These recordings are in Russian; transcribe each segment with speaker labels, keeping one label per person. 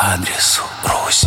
Speaker 1: адресу Русь.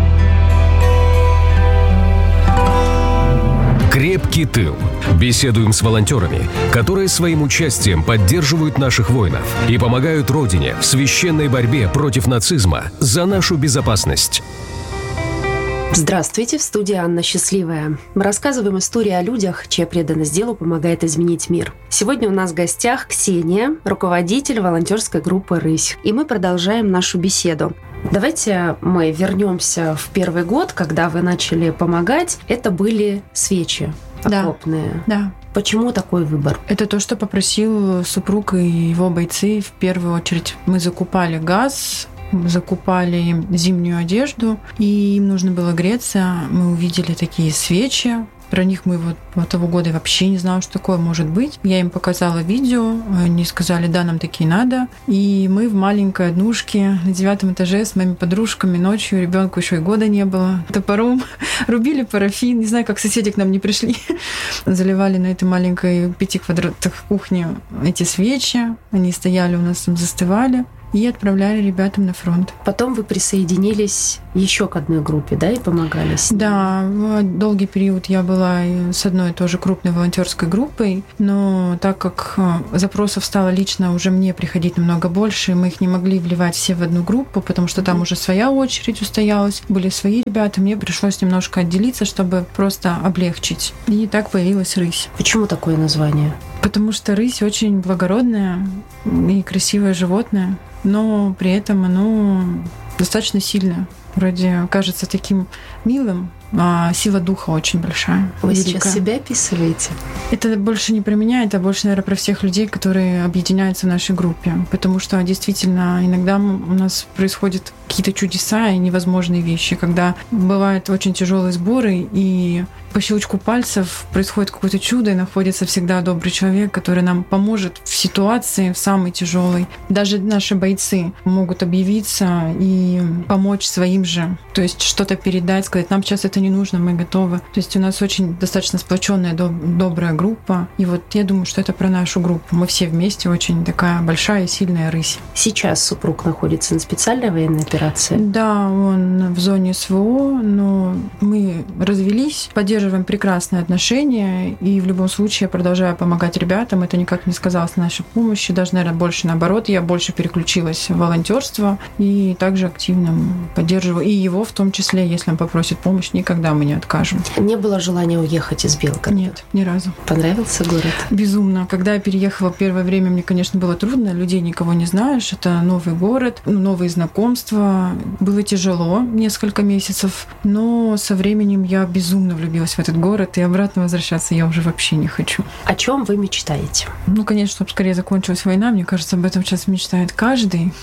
Speaker 2: Крепкий тыл. Беседуем с волонтерами, которые своим участием поддерживают наших воинов и помогают Родине в священной борьбе против нацизма за нашу безопасность.
Speaker 3: Здравствуйте, в студии Анна Счастливая. Мы рассказываем истории о людях, чья преданность делу помогает изменить мир. Сегодня у нас в гостях Ксения, руководитель волонтерской группы «Рысь». И мы продолжаем нашу беседу. Давайте мы вернемся в первый год, когда вы начали помогать. Это были свечи окопные.
Speaker 4: Да.
Speaker 3: Почему такой выбор?
Speaker 4: Это то, что попросил супруг и его бойцы. В первую очередь мы закупали газ, закупали им зимнюю одежду, и им нужно было греться. Мы увидели такие свечи. Про них мы вот того года вообще не знали, что такое может быть. Я им показала видео, они сказали, да, нам такие надо. И мы в маленькой однушке на 9 этаже с моими подружками ночью, ребенку еще и года не было, топором рубили парафин. Не знаю, как соседи к нам не пришли. Заливали на этой маленькой 5-квадратной кухне эти свечи. Они стояли у нас там, застывали. И отправляли ребятам на фронт.
Speaker 3: Потом вы присоединились еще к одной группе, да, и помогали с ней?
Speaker 4: Да, долгий период я была с одной тоже крупной волонтерской группой, но так как запросов стало лично уже мне приходить намного больше, мы их не могли вливать все в одну группу, потому что там уже своя очередь устоялась, были свои ребята, мне пришлось немножко отделиться, чтобы просто облегчить. И так появилась «Рысь».
Speaker 3: Почему такое название?
Speaker 4: Потому что рысь очень благородное и красивое животное, но при этом оно достаточно сильное. Вроде кажется таким милым, а сила духа очень большая.
Speaker 3: Вы
Speaker 4: великая.
Speaker 3: сейчас себя описываете?
Speaker 4: Это больше не про меня, это больше, наверное, про всех людей, которые объединяются в нашей группе. Потому что действительно иногда у нас происходят какие-то чудеса и невозможные вещи, когда бывают очень тяжелые сборы, и по щелчку пальцев происходит какое-то чудо, и находится всегда добрый человек, который нам поможет в ситуации, в самой тяжелой. Даже наши бойцы могут объявиться и помочь своим же. То есть что-то передать, сказать, нам сейчас это не нужно, мы готовы. То есть у нас очень достаточно сплоченная, добрая группа. И вот я думаю, что это про нашу группу. Мы все вместе очень такая большая и сильная рысь.
Speaker 3: Сейчас супруг находится на специальной военной операции?
Speaker 4: Да, он в зоне СВО, но мы развелись, поддерживаем прекрасные отношения, и в любом случае я продолжаю помогать ребятам. Это никак не сказалось на нашей помощи, даже, наверное, больше наоборот. Я больше переключилась в волонтерство и также активно поддерживаю и его в том числе, если он попросит помощь, никогда мы не откажем.
Speaker 3: Не было желания уехать из Белгорода?
Speaker 4: Нет, ни разу.
Speaker 3: Понравился город?
Speaker 4: Безумно. Когда я переехала первое время, мне, конечно, было трудно, людей никого не знаешь, это новый город, новые знакомства. Было тяжело несколько месяцев, но со временем я безумно влюбилась в этот город, и обратно возвращаться я уже вообще не хочу.
Speaker 3: О чем вы мечтаете?
Speaker 4: Конечно, чтобы скорее закончилась война, мне кажется, об этом сейчас мечтает каждый.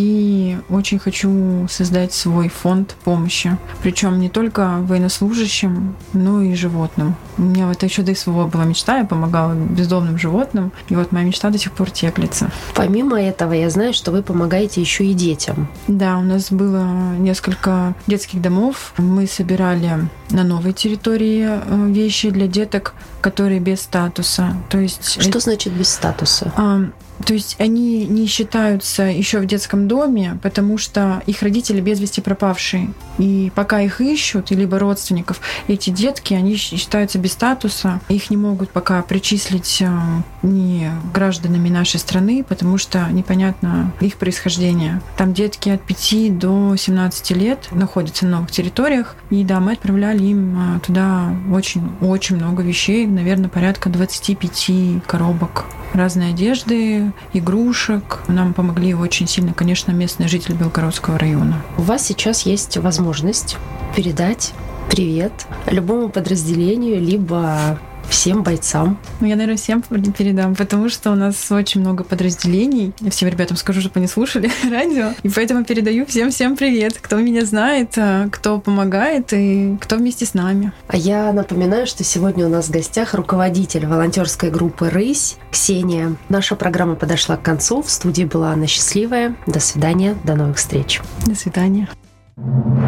Speaker 4: И очень хочу создать свой фонд помощи. Причем не только военнослужащим, но и животным. У меня это еще до СВО была мечта, я помогала бездомным животным. И вот моя мечта до сих пор теплится.
Speaker 3: Помимо этого, я знаю, что вы помогаете еще и детям.
Speaker 4: Да, у нас было несколько детских домов. Мы собирали на новой территории вещи для деток, которые без статуса. То есть
Speaker 3: что значит без статуса?
Speaker 4: То есть они не считаются еще в детском доме, потому что их родители без вести пропавшие. И пока их ищут, либо родственников, эти детки, они считаются без статуса. Их не могут пока причислить ни гражданами нашей страны, потому что непонятно их происхождение. Там детки от 5 до 17 лет находятся на новых территориях. И да, мы отправляли им туда очень много вещей, наверное, порядка 25 коробок разной одежды, игрушек. Нам помогли очень сильно, конечно, местные жители Белгородского района.
Speaker 3: У вас сейчас есть возможность передать привет любому подразделению, либо всем бойцам.
Speaker 4: Я, наверное, всем передам, потому что у нас очень много подразделений. Я всем ребятам скажу, чтобы они слушали радио. И поэтому передаю всем привет, кто меня знает, кто помогает и кто вместе с нами.
Speaker 3: А я напоминаю, что сегодня у нас в гостях руководитель волонтерской группы «Рысь» Ксения. Наша программа подошла к концу. В студии была Анна Счастливая. До свидания, до новых встреч.
Speaker 4: До свидания.